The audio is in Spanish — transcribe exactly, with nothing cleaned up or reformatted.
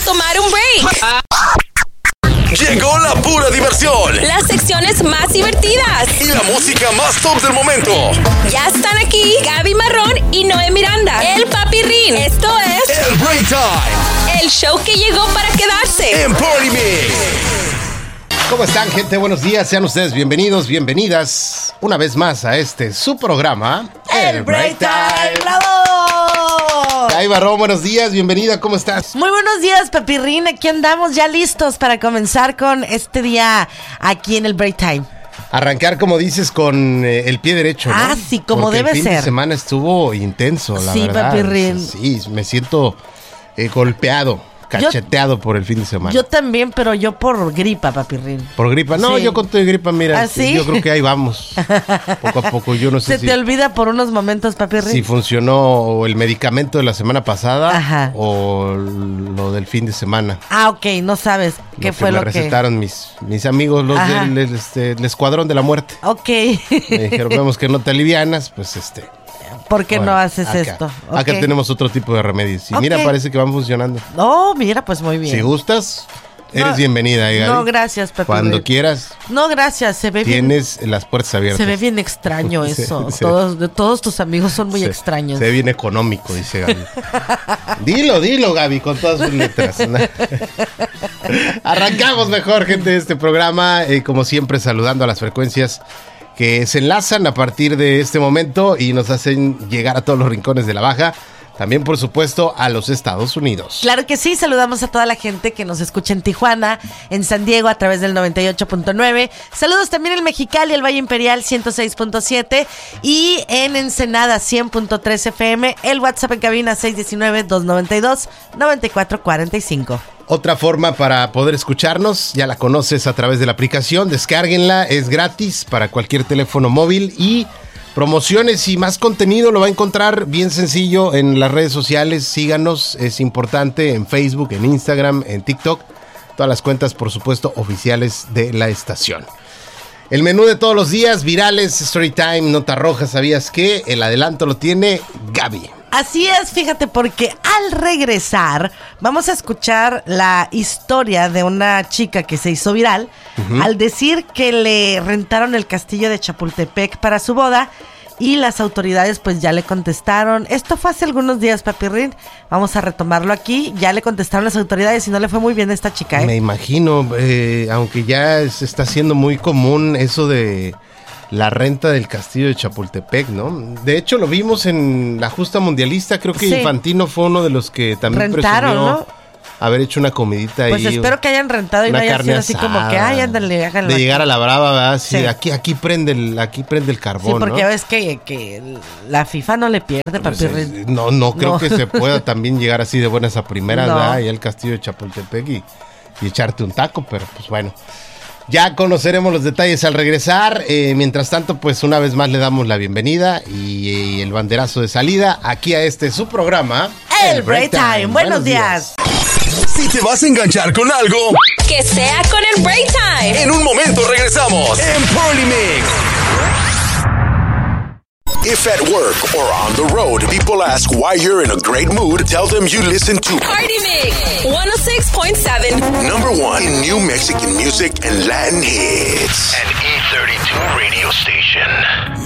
tomar un break. Llegó la pura diversión. Las secciones más divertidas. Y la música más top del momento. Ya están aquí Gaby Marrón y Noé Miranda. El Papirrín. Esto es... El Break Time. El show que llegó para quedarse. En Party Mix. ¿Cómo están, gente? Buenos días. Sean ustedes bienvenidos, bienvenidas una vez más a este, su programa, El Break Time. ¡Bravo! Gaby Barrón, buenos días, bienvenida, ¿cómo estás? Muy buenos días, Papirrín. Aquí andamos ya listos para comenzar con este día aquí en el Break Time. Arrancar, como dices, con eh, el pie derecho, ¿no? Ah, sí, como Porque debe el fin ser. de semana estuvo intenso, la Sí, verdad. Papirrín. Sí, me siento eh, golpeado, cacheteado yo, por el fin de semana. Yo también, pero yo por gripa, Papirrín. ¿Por gripa? No, sí. yo con tu gripa, mira, ¿Ah, sí? yo creo que ahí vamos, poco a poco, yo no sé Se si... te olvida por unos momentos, Papirrín. Si funcionó el medicamento de la semana pasada. Ajá. O lo del fin de semana. Ah, ok, no sabes qué lo fue que me lo que... recetaron mis, mis amigos, los Ajá. del del, este, el Escuadrón de la Muerte. Ok. Me dijeron, vemos que no te alivianas, pues este... ¿Por qué bueno, no haces acá, esto? Acá Ok. tenemos otro tipo de remedios. Y Ok. mira, parece que van funcionando. Oh, mira, pues muy bien. Si gustas, eres No, bienvenida, ¿eh, Gaby? No, gracias, Papirrín. Cuando quieras, No, gracias, se ve bien... tienes las puertas abiertas. Se ve bien extraño Se- eso. se- Todos, de todos tus amigos son muy Se- extraños. Se ve bien económico, dice Gaby. Dilo, dilo, Gaby, con todas sus letras. Arrancamos mejor, gente, de este programa. Eh, como siempre, saludando a las frecuencias que se enlazan a partir de este momento y nos hacen llegar a todos los rincones de la Baja. También, por supuesto, a los Estados Unidos. Claro que sí, saludamos a toda la gente que nos escucha en Tijuana, en San Diego a través del noventa y ocho punto nueve. Saludos también en Mexicali, el Valle Imperial ciento seis punto siete y en Ensenada cien punto tres F M. El WhatsApp en cabina seis uno nueve, dos nueve dos, nueve cuatro cuatro cinco. Otra forma para poder escucharnos, ya la conoces a través de la aplicación, descárguenla, es gratis para cualquier teléfono móvil y promociones y más contenido lo va a encontrar bien sencillo en las redes sociales, síganos, es importante en Facebook, en Instagram, en TikTok, todas las cuentas por supuesto oficiales de la estación. El menú de todos los días, virales, Storytime, Nota Roja, ¿sabías qué? El adelanto lo tiene Gaby. Así es, fíjate, porque al regresar vamos a escuchar la historia de una chica que se hizo viral uh-huh. al decir que le rentaron el castillo de Chapultepec para su boda y las autoridades pues ya le contestaron. Esto fue hace algunos días, Papirrín. Vamos a retomarlo aquí. Ya le contestaron las autoridades y no le fue muy bien a esta chica, ¿eh? Me imagino, eh, aunque ya se está haciendo muy común eso de la renta del castillo de Chapultepec, ¿no? De hecho, lo vimos en la justa mundialista. Creo que sí. Infantino fue uno de los que también rentaron, presumió ¿no? haber hecho una comidita pues ahí. Pues espero que hayan rentado y no haya sido así como que, ay, ándale, háganlo. De aquí. llegar a la brava, ¿verdad? Sí, sí. aquí, aquí prende el, aquí prende el carbón, sí, porque ¿no? ves que, que la FIFA no le pierde, Papirrín. Pues, no, no creo no. que se pueda también llegar así de buenas a primeras, no. ¿verdad? Y al castillo de Chapultepec y, y echarte un taco, pero pues bueno. Ya conoceremos los detalles al regresar. Eh, mientras tanto, pues una vez más le damos la bienvenida y, y el banderazo de salida aquí a este su programa, El Break Time. Time. Buenos, Buenos días. días. Si te vas a enganchar con algo, que sea con el Break Time. En un momento regresamos en Party Mix. If at work or on the road, people ask why you're in a great mood, tell them you listen to Party Mix one oh six point seven. Number one in new Mexican music and Latin hits. An E thirty-two radio station.